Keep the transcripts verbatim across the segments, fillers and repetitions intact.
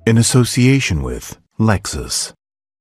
in association with Lexus.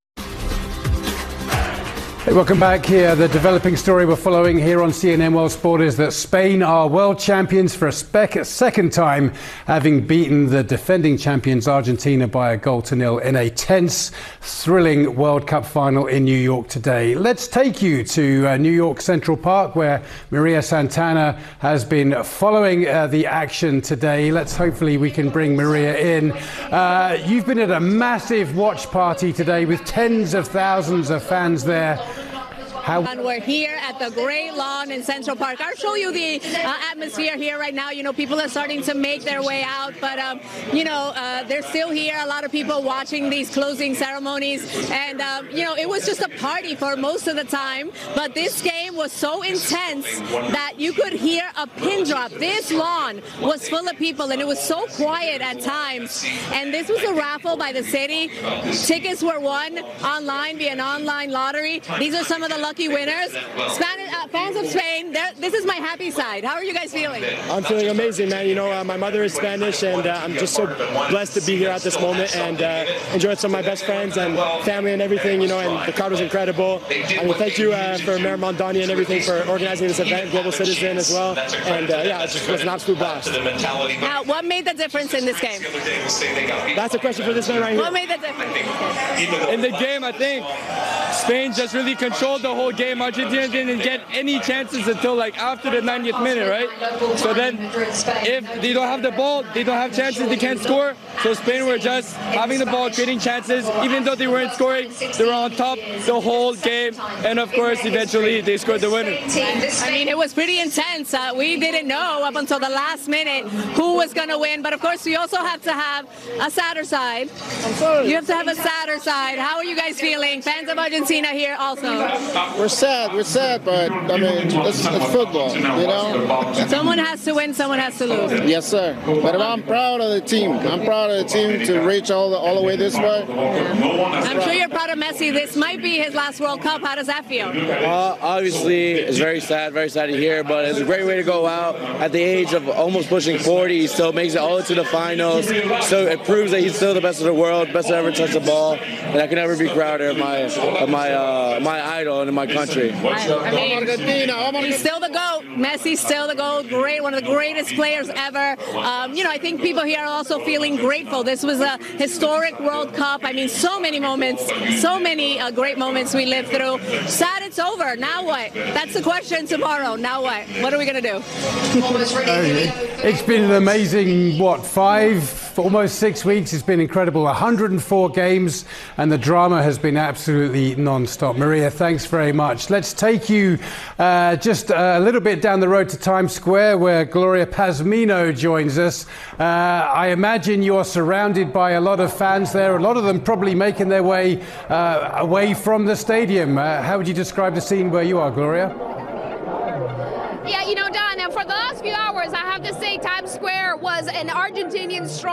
Hey, welcome back here. The developing story we're following here on C N N World Sport is that Spain are world champions for a, spec- a second time, having beaten the defending champions Argentina by a goal to nil in a tense, thrilling World Cup final in New York today. Let's take you to uh, New York Central Park, where Maria Santana has been following uh, the action today. Let's hopefully we can bring Maria in. Uh, you've been at a massive watch party today with tens of thousands of fans there. How- and we're here at the Great Lawn in Central Park. I'll show you the uh, atmosphere here right now. You know, people are starting to make their way out, but, um, you know, uh, they're still here. A lot of people watching these closing ceremonies. And, um, you know, it was just a party for most of the time. But this game was so intense that you could hear a pin drop. This lawn was full of people, and it was so quiet at times. And this was a raffle by the city. Tickets were won online via an online lottery. These are some of the lucky winners. Spanish, uh, fans of Spain, this is my happy side. How are you guys feeling? I'm feeling amazing, man. You know, uh, my mother is Spanish, and uh, I'm just so blessed to be here at this moment and uh, enjoy some of my best friends and family and everything, you know, and the crowd was incredible. I mean, thank you uh, for Mayor Mondani and everything for organizing this event, Global Citizen as well. And uh, yeah, it just was an absolute blast. Now, what made the difference in this game? That's a question for this man right here. What made the difference? In the game, I think Spain just really controlled the whole game. Argentina didn't get any chances until like after the ninetieth minute, right? So then if they don't have the ball, they don't have chances, they can't score. So Spain were just having the ball, creating chances. Even though they weren't scoring, they were on top the whole game. And of course, eventually they scored the winner. I mean, it was pretty intense. Uh, we didn't know up until the last minute who was going to win. But of course, we also have to have a sadder side. You have to have a sadder side. How are you guys feeling? Fans of Argentina here also. We're sad, we're sad, but I mean, it's, it's football, you know? Someone has to win, someone has to lose. Yes, sir. But I'm proud of the team. I'm proud of the team to reach all the, all the way this way. I'm sure you're proud of Messi. This might be his last World Cup. How does that feel? Uh, obviously, it's very sad, very sad to hear, but it's a great way to go out. At the age of almost pushing forty, he still makes it all to the finals. So it proves that he's still the best of the world, best to ever touch the ball. And I can never be prouder of my, of my, uh, my idol and in my country. I mean, he's still the GOAT. Messi's still the GOAT. Great, one of the greatest players ever. Um, you know, I think people here are also feeling grateful. This was a historic World Cup. I mean, so many moments, so many uh, great moments we lived through. Sad it's over. Now what? That's the question tomorrow. Now what? What are we going to do? It's been an amazing, what, five, almost six weeks. It's been incredible. one hundred four games, and the drama has been absolutely non-stop. Maria, thanks very much. Let's take you uh, just a little bit down the road to Times Square, where Gloria Pazmino joins us. Uh, I imagine you're surrounded by a lot of fans there, a lot of them probably making their way uh, away from the stadium. Uh, how would you describe the scene where you are, Gloria? Yeah, you know, Don, for the last few hours, I have to say Times Square was an Argentinian strong.